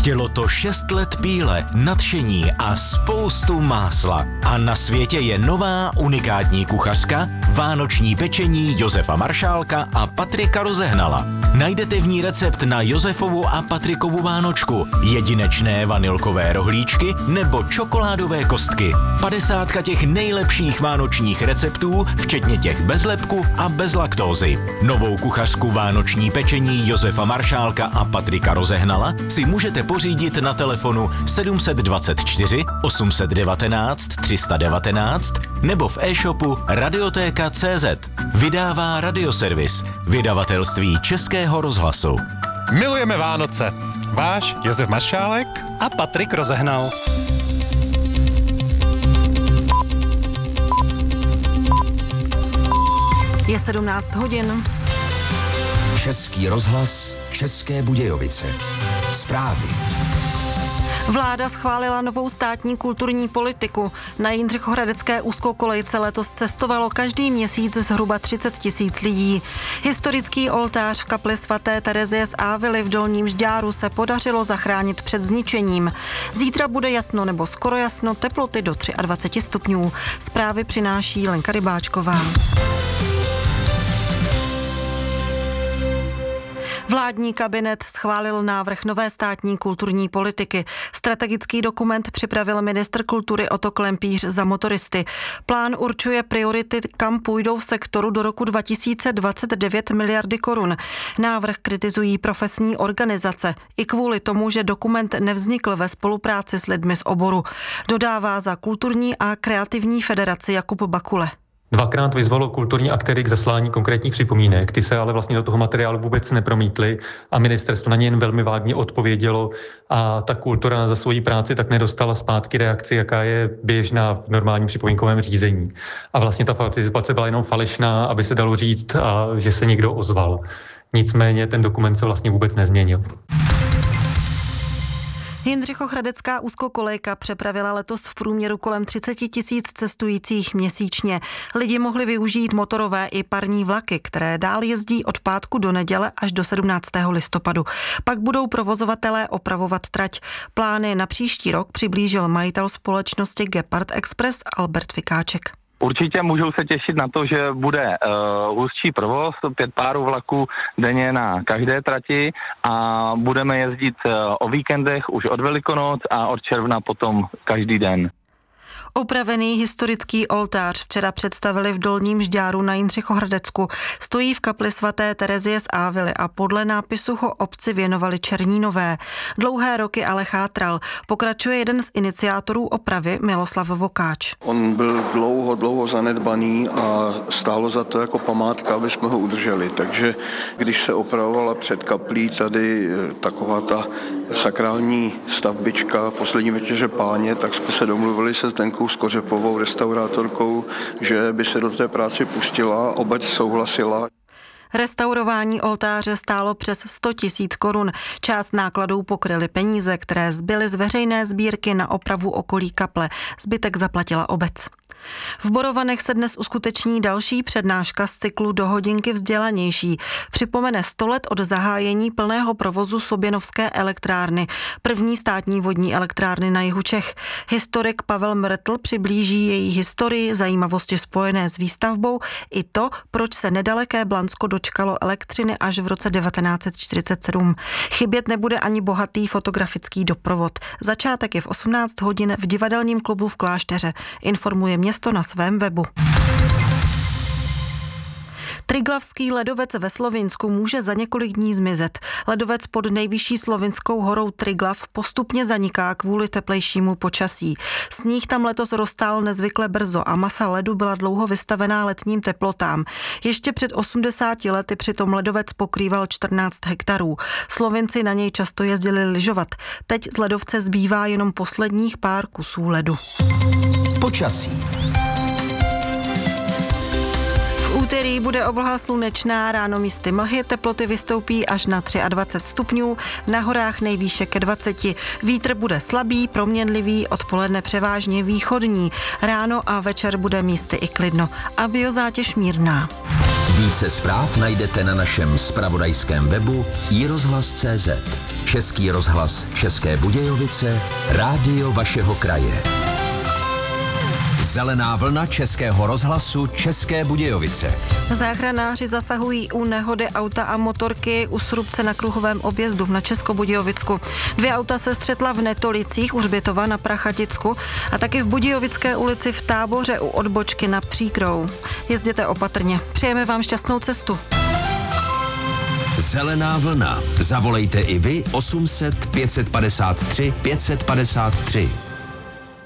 Chtělo to 6 let píle, nadšení a spoustu másla. A na světě je nová unikátní kuchařka, vánoční pečení Josefa Maršálka a Patrika Rozehnala. Najdete v ní recept na Josefovu a Patrikovu vánočku, jedinečné vanilkové rohlíčky nebo čokoládové kostky. 50 těch nejlepších vánočních receptů, včetně těch bez lepku a bez laktózy. Novou kuchařku vánoční pečení Josefa Maršálka a Patrika Rozehnala si můžete pořídit na telefonu 724 819 319 nebo v e-shopu radiotéka.cz. Vydává Radioservis, vydavatelství Českého rozhlasu. Milujeme Vánoce. Váš Josef Maršálek a Patrik Rozehnal. Je 17 hodin. Český rozhlas, České Budějovice. Zprávy. Vláda schválila novou státní kulturní politiku. Na Jindřichohradecké úzkokolejce letos cestovalo každý měsíc zhruba 30 000 lidí. Historický oltář v kapli svaté Terezie z Ávily v Dolním Žďáru se podařilo zachránit před zničením. Zítra bude jasno nebo skoro jasno, teploty do 23 stupňů. Zprávy přináší Lenka Rybáčková. Vládní kabinet schválil návrh nové státní kulturní politiky. Strategický dokument připravil ministr kultury Otto Klempíř za Motoristy. Plán určuje priority, kam půjdou v sektoru do roku 2029 miliardy korun. Návrh kritizují profesní organizace i kvůli tomu, že dokument nevznikl ve spolupráci s lidmi z oboru. Dodává za kulturní a kreativní federaci Jakub Bakule. Dvakrát vyzvalo kulturní aktéry k zaslání konkrétních připomínek, ty se ale vlastně do toho materiálu vůbec nepromítly a ministerstvo na ně jen velmi vágně odpovědělo a ta kultura za svoji práci tak nedostala zpátky reakci, jaká je běžná v normálním připomínkovém řízení. A vlastně ta participace byla jenom falešná, aby se dalo říct, že se někdo ozval. Nicméně ten dokument se vlastně vůbec nezměnil. Jindřichohradecká úzkokolejka přepravila letos v průměru kolem 30 000 cestujících měsíčně. Lidi mohli využít motorové i parní vlaky, které dál jezdí od pátku do neděle až do 17. listopadu. Pak budou provozovatelé opravovat trať. Plány na příští rok přiblížil majitel společnosti Gepard Express Albert Vikáček. Určitě můžou se těšit na to, že bude hustší provoz, 5 párů vlaků denně na každé trati a budeme jezdit o víkendech už od Velikonoc a od června potom každý den. Opravený historický oltář včera představili v Dolním Žďáru na Jindřichohradecku. Stojí v kapli svaté Terezie z Ávily a podle nápisu ho obci věnovali Černínové. Dlouhé roky ale chátral. Pokračuje jeden z iniciátorů opravy Miloslav Vokáč. On byl dlouho zanedbaný a stálo za to jako památka, aby jsme ho udrželi. Takže když se opravovala před kaplí tady taková ta sakrální stavbička Poslední večeře Páně, tak jsme se domluvili se Zdenkou Skořepovou, restaurátorkou, že by se do té práce pustila, obec souhlasila. Restaurování oltáře stálo přes 100 000 korun. Část nákladů pokryly peníze, které zbyly z veřejné sbírky na opravu okolí kaple. Zbytek zaplatila obec. V Borovanech se dnes uskuteční další přednáška z cyklu Do hodinky vzdělanější. Připomene 100 let od zahájení plného provozu Soběnovské elektrárny, první státní vodní elektrárny na jihu Čech. Historik Pavel Mrtl přiblíží její historii, zajímavosti spojené s výstavbou i to, proč se nedaleké Blansko dočkalo elektřiny až v roce 1947. Chybět nebude ani bohatý fotografický doprovod. Začátek je v 18 hodin v divadelním klubu v Klášteře, informuje město na svém webu. Triglavský ledovec ve Slovinsku může za několik dní zmizet. Ledovec pod nejvyšší slovinskou horou Triglav postupně zaniká kvůli teplejšímu počasí. Sníh tam letos roztál nezvykle brzo a masa ledu byla dlouho vystavená letním teplotám. Ještě před 80 lety přitom ledovec pokrýval 14 hektarů. Slovinci na něj často jezdili lyžovat. Teď z ledovce zbývá jenom posledních pár kusů ledu. Počasí. V úterý bude obloha slunečná, ráno místy mlhy, teploty vystoupí až na 23 stupňů, na horách nejvýše ke 20. Vítr bude slabý, proměnlivý, odpoledne převážně východní. Ráno a večer bude místy i klidno a biozátěž mírná. Více zpráv najdete na našem zpravodajském webu iRozhlas.cz. Český rozhlas České Budějovice, rádio vašeho kraje. Zelená vlna Českého rozhlasu České Budějovice. Záchranáři zasahují u nehody auta a motorky u Srubce na kruhovém objezdu na Českobudějovicku. 2 auta se střetla v Netolicích u Hřbitova na Prachaticku a taky v Budějovické ulici v Táboře u odbočky na Příkrou. Jezděte opatrně. Přejeme vám šťastnou cestu. Zelená vlna. Zavolejte i vy 800 553 553.